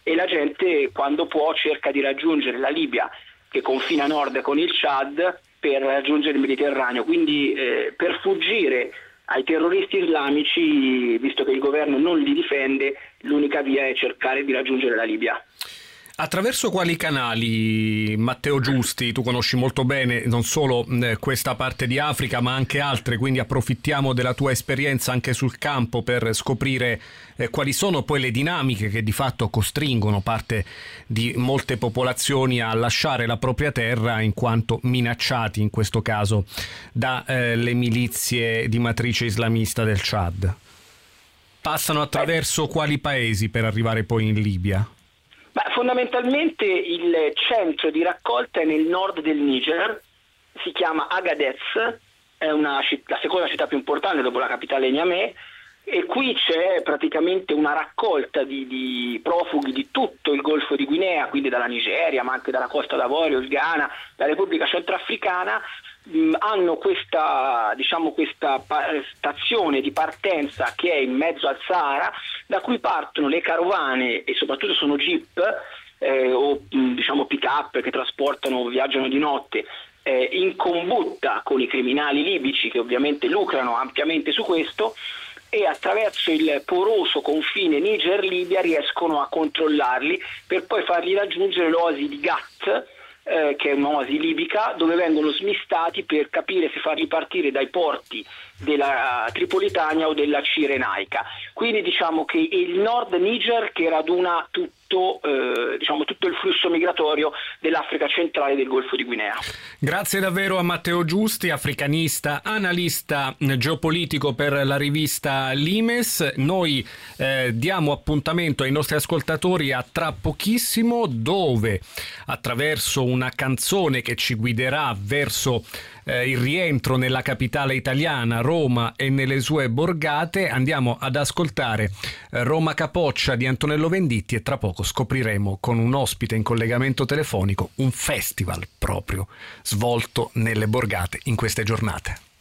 e la gente quando può cerca di raggiungere la Libia che confina a nord con il Chad per raggiungere il Mediterraneo, quindi per fuggire ai terroristi islamici, visto che il governo non li difende, l'unica via è cercare di raggiungere la Libia. Attraverso quali canali, Matteo Giusti, tu conosci molto bene non solo questa parte di Africa ma anche altre, quindi approfittiamo della tua esperienza anche sul campo per scoprire quali sono poi le dinamiche che di fatto costringono parte di molte popolazioni a lasciare la propria terra in quanto minacciati in questo caso dalle milizie di matrice islamista del Chad. Passano attraverso quali paesi per arrivare poi in Libia? Fondamentalmente il centro di raccolta è nel nord del Niger, si chiama Agadez, è la seconda città più importante dopo la capitale Niamey, e qui c'è praticamente una raccolta di profughi di tutto il Golfo di Guinea, quindi dalla Nigeria ma anche dalla Costa d'Avorio, il Ghana, la Repubblica Centrafricana. Hanno questa stazione di partenza che è in mezzo al Sahara, da cui partono le carovane e soprattutto sono jeep o pick-up che viaggiano di notte in combutta con i criminali libici che ovviamente lucrano ampiamente su questo, e attraverso il poroso confine Niger-Libia riescono a controllarli per poi fargli raggiungere l'oasi di Gat, che è un'oasi libica, dove vengono smistati per capire se farli partire dai porti della Tripolitania o della Cirenaica. Quindi diciamo che il nord Niger che raduna tutto il flusso migratorio dell'Africa centrale e del Golfo di Guinea. Grazie davvero a Matteo Giusti, africanista, analista geopolitico per la rivista Limes. Noi diamo appuntamento ai nostri ascoltatori a tra pochissimo, dove attraverso una canzone che ci guiderà verso il rientro nella capitale italiana, Roma, e nelle sue borgate andiamo ad ascoltare Roma Capoccia di Antonello Venditti, e tra poco scopriremo con un ospite in collegamento telefonico un festival proprio svolto nelle borgate in queste giornate.